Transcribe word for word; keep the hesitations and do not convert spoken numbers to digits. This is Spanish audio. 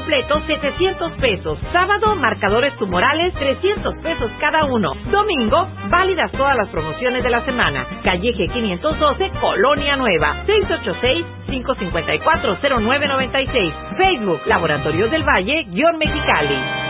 completo, setecientos pesos. Sábado, marcadores tumorales, trescientos pesos cada uno. Domingo, válidas todas las promociones de la semana. Calleje quinientos doce, Colonia Nueva. seis ocho seis, cinco cinco cuatro, cero nueve nueve seis. Facebook, Laboratorios del Valle, guión Mexicali.